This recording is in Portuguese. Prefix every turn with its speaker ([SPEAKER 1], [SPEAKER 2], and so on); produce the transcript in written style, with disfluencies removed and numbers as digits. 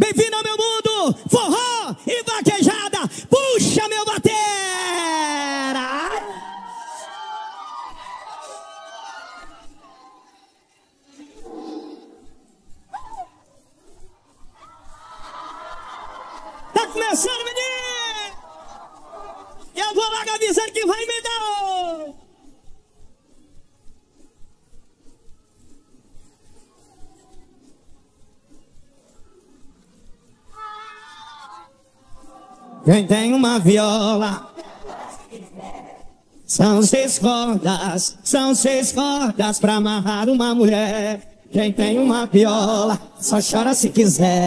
[SPEAKER 1] bem-vindo ao meu mundo. Forró e vaquejada. Puxa, meu batera. Tá começando, menino. Eu vou logo avisando que vai me dar. Quem tem uma viola, são 6 cordas pra amarrar uma mulher. Quem tem uma viola, só chora se quiser.